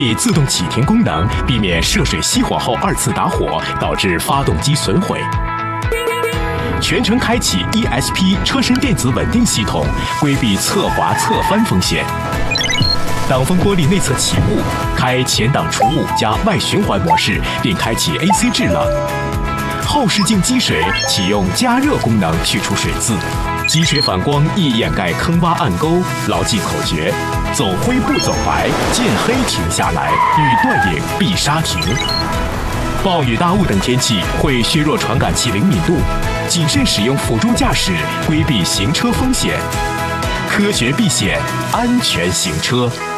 以自动启停功能，避免涉水熄火后2次打火导致发动机损毁。全程开启 ESP 车身电子稳定系统，规避侧滑侧翻风险。挡风玻璃内侧起雾，开前挡除雾加外循环模式，并开启 AC 制冷。后视镜积水，启用加热功能去除水渍。积水反光易掩盖坑洼暗沟，牢记口诀：走灰不走白，见黑停下来，遇断影必刹停。暴雨大雾等天气会削弱传感器灵敏度，谨慎使用辅助驾驶，规避行车风险。科学避险，安全行车。